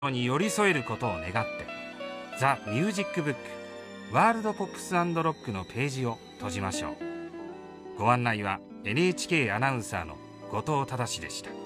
に寄り添えることを願って、ザ・ミュージックブックワールドポップス&ロックのページを閉じましょう。ご案内は NHK アナウンサーの後藤忠でした。